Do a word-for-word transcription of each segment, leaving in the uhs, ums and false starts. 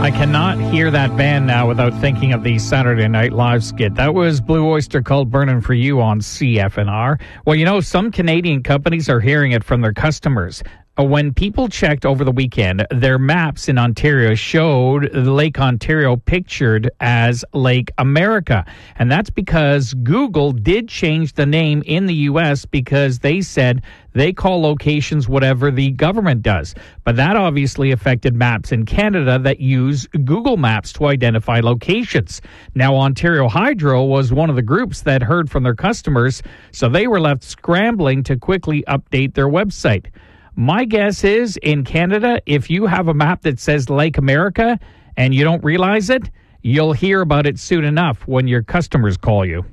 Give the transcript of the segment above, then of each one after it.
I cannot hear that band now without thinking of the Saturday Night Live skit. That was Blue Oyster Cult Burning for You on C F N R. Well, you know, some Canadian companies are hearing it from their customers. When people checked over the weekend, their maps in Ontario showed Lake Ontario pictured as Lake America. And that's because Google did change the name in the U S because they said they call locations whatever the government does. But that obviously affected maps in Canada that use Google Maps to identify locations. Now, Ontario Hydro was one of the groups that heard from their customers, so they were left scrambling to quickly update their website. My guess is, in Canada, if you have a map that says Lake America and you don't realize it, you'll hear about it soon enough when your customers call you.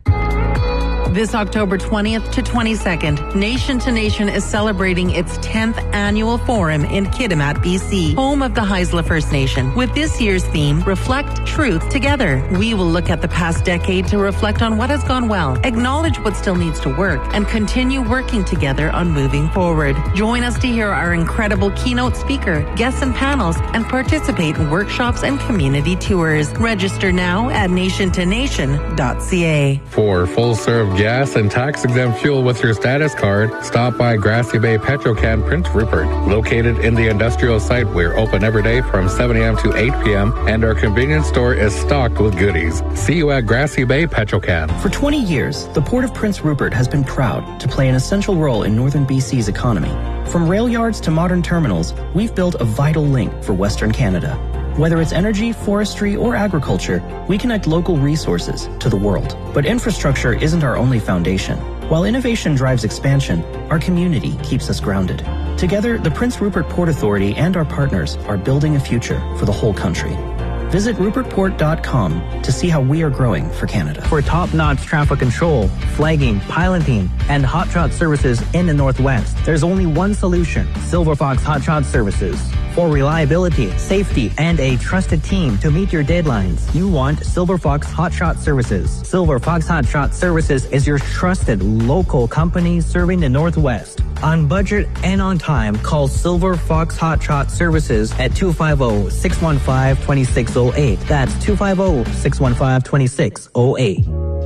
This October twentieth to twenty-second, Nation to Nation is celebrating its tenth annual forum in Kitimat, B C, home of the Haisla First Nation. With this year's theme, Reflect Truth Together. We will look at the past decade to reflect on what has gone well, acknowledge what still needs to work, and continue working together on moving forward. Join us to hear our incredible keynote speaker, guests and panels, and participate in workshops and community tours. Register now at nation to nation dot c a. For full-serve gas and tax-exempt fuel with your status card, stop by Grassy Bay Petrocan Prince Rupert. Located in the industrial site, we're open every day from seven a.m. to eight p.m., and our convenience store is stocked with goodies. See you at Grassy Bay Petrocan. For twenty years, the Port of Prince Rupert has been proud to play an essential role in northern B C's economy. From rail yards to modern terminals, we've built a vital link for Western Canada. Whether it's energy, forestry, or agriculture, we connect local resources to the world. But infrastructure isn't our only foundation. While innovation drives expansion, our community keeps us grounded. Together, the Prince Rupert Port Authority and our partners are building a future for the whole country. Visit rupert port dot com to see how we are growing for Canada. For top-notch traffic control, flagging, piloting, and hotshot services in the Northwest, there's only one solution: Silver Fox Hotshot Services. For reliability, safety, and a trusted team to meet your deadlines, you want Silver Fox Hotshot Services. Silver Fox Hotshot Services is your trusted local company serving the Northwest. On budget and on time, call Silver Fox Hotshot Services at two five zero, six one five, two six zero eight. That's two five zero, six one five, two six zero eight.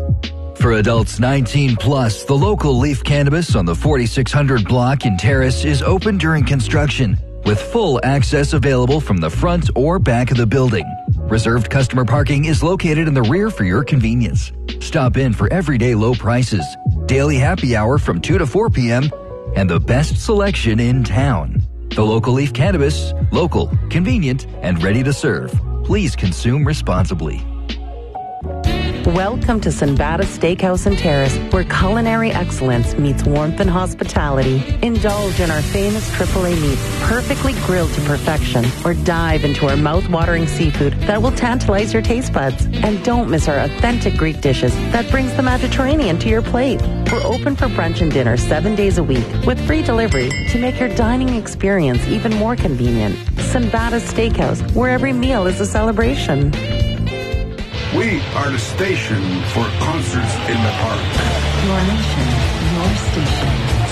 For adults nineteen plus, the local Leaf Cannabis on the forty-six hundred block in Terrace is open during construction, with full access available from the front or back of the building. Reserved customer parking is located in the rear for your convenience. Stop in for everyday low prices, daily happy hour from two to four p.m., and the best selection in town. The local Leaf Cannabis, local, convenient, and ready to serve. Please consume responsibly. Welcome to Sinbada Steakhouse and Terrace, where culinary excellence meets warmth and hospitality. Indulge in our famous triple A meats, perfectly grilled to perfection, or dive into our mouth-watering seafood that will tantalize your taste buds. And don't miss our authentic Greek dishes that brings the Mediterranean to your plate. We're open for brunch and dinner seven days a week with free delivery to make your dining experience even more convenient. Sinbada Steakhouse, where every meal is a celebration. We are the station for concerts in the park. Your nation, your station.